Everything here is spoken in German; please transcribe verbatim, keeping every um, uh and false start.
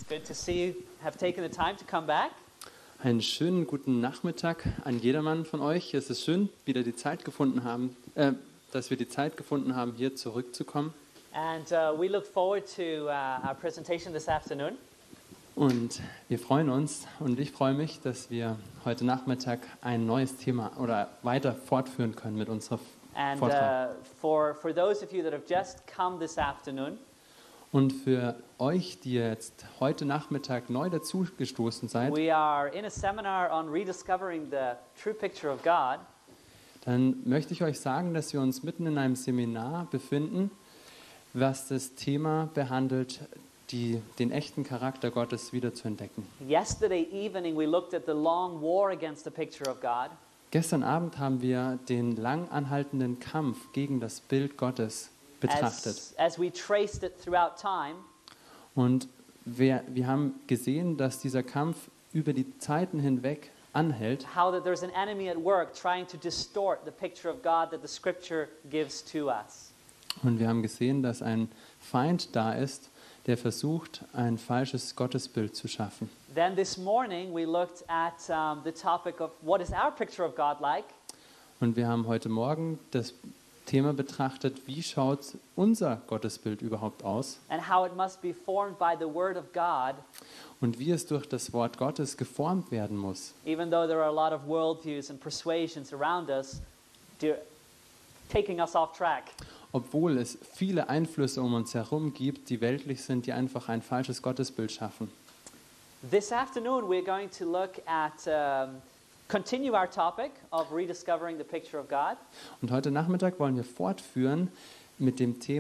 Good to see you have taken the time to come back. Einen schönen guten Nachmittag an jedermann von euch. Es ist schön, wieder die Zeit gefunden haben, äh, dass wir die Zeit gefunden haben, hier zurückzukommen. And uh, we look forward to uh, our presentation this afternoon. Und wir freuen uns und ich freue mich, dass wir heute Nachmittag ein neues Thema oder weiter fortführen können mit unserer And Vortrag. uh, for for those of you that have just come this afternoon, Und für euch, die jetzt heute Nachmittag neu dazugestoßen seid, we are in a seminar on rediscovering the true picture of God. dann möchte ich euch sagen, dass wir uns mitten in einem Seminar befinden, was das Thema behandelt, die, den echten Charakter Gottes wieder zu entdecken. Yesterday evening we looked at the long war against the picture of God. Gestern Abend haben wir den lang anhaltenden Kampf gegen das Bild Gottes betrachtet. As, as we traced it throughout time, Und wir, wir haben gesehen, dass dieser Kampf über die Zeiten hinweg anhält how that there's an enemy at work trying to distort the picture of God that the Scripture gives to us. und wir haben gesehen, dass ein Feind da ist, der versucht, ein falsches Gottesbild zu schaffen. Then this morning we looked at um, the topic of what is our picture of God like, Und wir haben heute Morgen das Thema betrachtet, wie schaut unser Gottesbild überhaupt aus and how it must be formed by the Word of God, und wie es durch das Wort Gottes geformt werden muss. even though there are a lot of worldviews and persuasions around us do, taking us off track. Obwohl es viele Einflüsse um uns herum gibt, die weltlich sind, die einfach ein falsches Gottesbild schaffen. This afternoon we're going to look at, um, continue our topic of rediscovering the picture of God. Und heute Nachmittag wollen wir fortführen mit dem Thema